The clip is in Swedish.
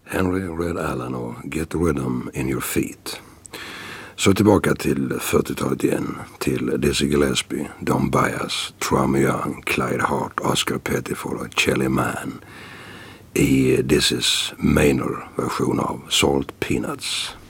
Henry Red Allen och Get Rhythm in Your Feet. Så tillbaka till 40-talet igen, till Dizzy Gillespie, Don Byas, Trummy Young, Clyde Hart, Oscar Pettiford och Chelly Mann i Dizzys Manor version av Salt Peanuts.